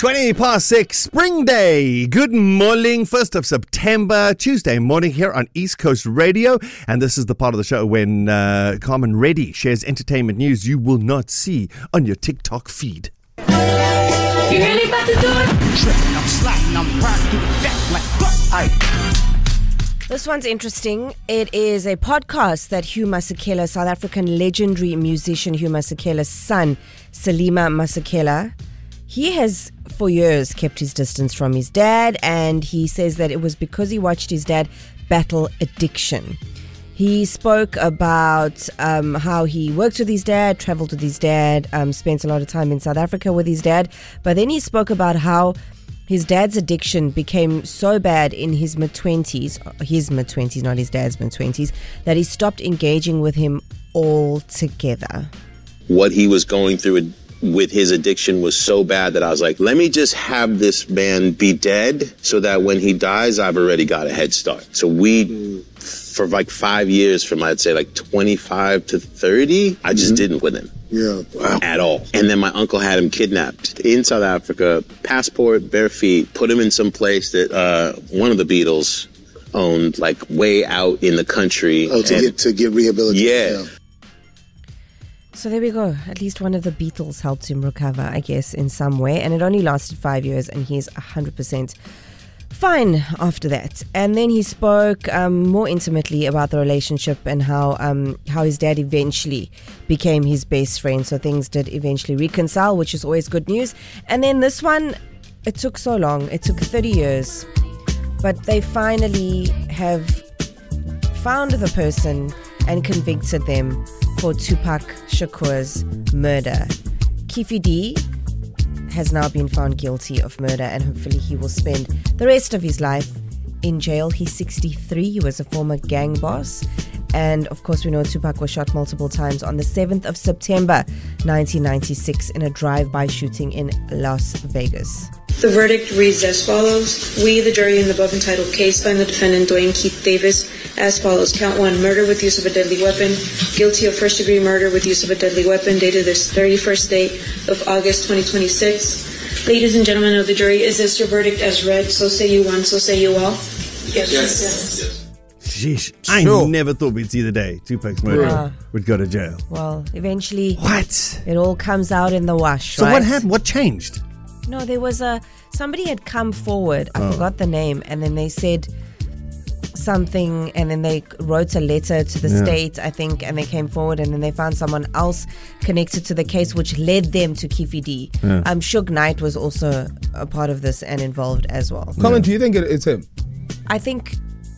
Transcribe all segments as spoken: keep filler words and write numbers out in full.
twenty past six, Spring Day. Good morning, first of September, Tuesday morning here on East Coast Radio. And this is the part of the show when uh, Carmen Reddy shares entertainment news you will not see on your TikTok feed. You really about to do it? I'm sliding, I'm riding through the deck like, aye. This one's interesting. It is a podcast that Hugh Masekela, South African legendary musician Hugh Masekela's son, Salima Masekela, he has for years kept his distance from his dad, and he says that it was because he watched his dad battle addiction. He spoke about um, how he worked with his dad, traveled with his dad, um, spent a lot of time in South Africa with his dad, but then he spoke about how his dad's addiction became so bad in his mid-twenties, his mid-twenties, not his dad's mid-twenties, that he stopped engaging with him altogether. What he was going through with his addiction was so bad that I was like, let me just have this man be dead so that when he dies, I've already got a head start. So we, for like five years, from I'd say like twenty-five to thirty, I just mm-hmm. didn't with him. Yeah, wow. At all. And then my uncle had him kidnapped in South Africa, passport, bare feet, put him in some place that uh, one of the Beatles owned, like way out in the country. Oh, to and, get to get rehabilitated. Yeah. yeah. So there we go. At least one of the Beatles helped him recover, I guess, in some way. And it only lasted five years, and he's one hundred percent fine after that. And then he spoke um, more intimately about the relationship and how um, how his dad eventually became his best friend. So things did eventually reconcile, which is always good news. And then this one, it took so long. It took thirty years. But they finally have found the person and convicted them for Tupac Shakur's murder. Keffe D has now been found guilty of murder, and hopefully he will spend the rest of his life in jail. He's sixty-three. He was a former gang boss. And of course, we know Tupac was shot multiple times on the seventh of September nineteen ninety-six in a drive-by shooting in Las Vegas. The verdict reads as follows. We, the jury in the above entitled case, find the defendant Dwayne Keith Davis as follows. Count one, murder with use of a deadly weapon. Guilty of first-degree murder with use of a deadly weapon, dated this thirty-first day of August twenty twenty-six. Ladies and gentlemen of the jury, is this your verdict as read? So say you one, so say you all. Yes. Yes. yes. Sheesh. I Sure. never thought we'd see the day Tupac's murderer Yeah. would go to jail. Well, eventually What? it all comes out in the wash, So right? what happened? What changed? No, there was a somebody had come forward. I Oh. forgot the name, and then they said something, and then they wrote a letter to the Yeah. state, I think, and they came forward, and then they found someone else connected to the case, which led them to Keffe D. Yeah. Um, Suge Knight was also a part of this and involved as well. Comment, do you think it, it's him? I think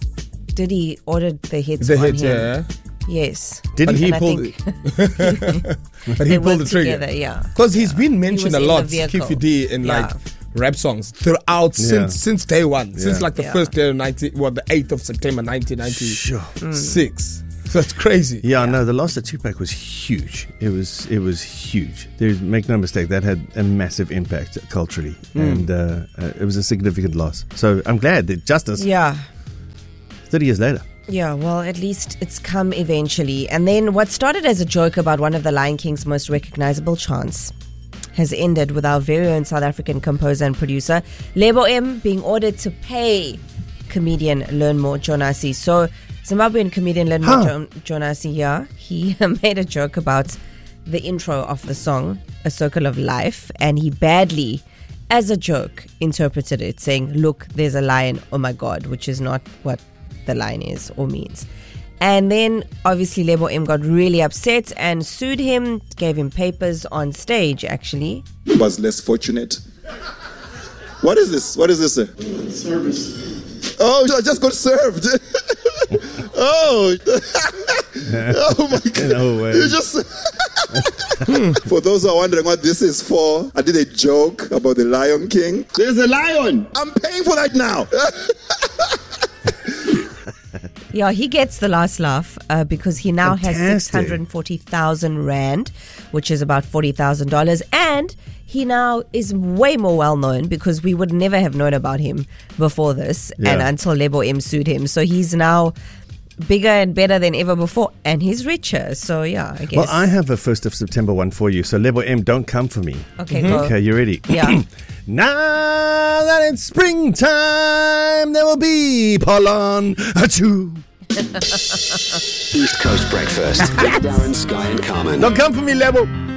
Diddy ordered the hits The on hit, him. yeah. Yes. Did But he? he And I pulled think it. But he they pulled the worked trigger. together, yeah. Because he's been He mentioned was a in lot, the vehicle. Keffe D, in Yeah. like rap songs throughout Yeah. since since day one, since Yeah. like the Yeah. first day of ninety, well, the eighth of September, nineteen ninety-six. Sure. So it's crazy. Yeah, no, the loss of Tupac was huge. It was it was huge. There's, make no mistake, that had a massive impact culturally, and uh, uh, it was a significant loss. So I'm glad that justice, Yeah. thirty years later. Yeah, well, at least it's come eventually. And then what started as a joke about one of the Lion King's most recognizable chants has ended with our very own South African composer and producer, Lebo M, being ordered to pay comedian Learnmore Jonasi. So Zimbabwean comedian Learnmore Huh. jo- Jonasi, yeah, he made a joke about the intro of the song, A Circle of Life, and he badly, as a joke, interpreted it, saying, look, there's a lion, oh my God, which is not what the line is or means. And then obviously Lebo M got really upset and sued him, gave him papers on stage actually. Was less fortunate. What is this? What is this? Sir? Service. Oh, I just got served. oh. oh my God. No way. You just. For those who are wondering what this is for, I did a joke about the Lion King. There's a lion. I'm paying for that now. Yeah, he gets the last laugh uh, because he now has Fantastic. six hundred forty thousand rand, which is about forty thousand dollars. And he now is way more well known because we would never have known about him before this Yeah. and until Lebo M sued him. So he's now bigger and better than ever before, and he's richer. So yeah, I guess. Well, I have a first of September one for you. So Lebo M, don't come for me. Okay, go. Okay, you ready? Yeah. Now that it's springtime, there will be pollen achoo. East Coast Breakfast with Darren, Sky and Carmen. Don't come for me, Lebo.